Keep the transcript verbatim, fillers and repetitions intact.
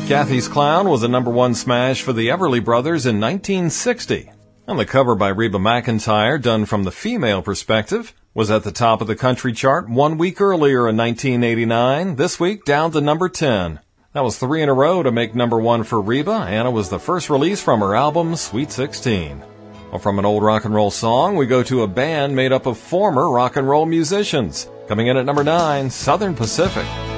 Kathy's Clown was a number one smash for the Everly Brothers in nineteen sixty. And the cover by Reba McEntire, done from the female perspective, was at the top of the country chart one week earlier in nineteen eighty-nine, this week down to number ten. That was three in a row to make number one for Reba, and it was the first release from her album, Sweet sixteen. Well, from an old rock and roll song, we go to a band made up of former rock and roll musicians. Coming in at number nine, Southern Pacific.